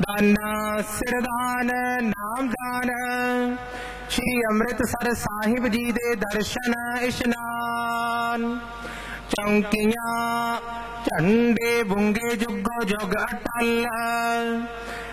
दाना सिरदान नामदान श्री अमृतसर साहिब जी दे दर्शन इशनान चौंकियां झंडे बुंगे जुगो जुग अटल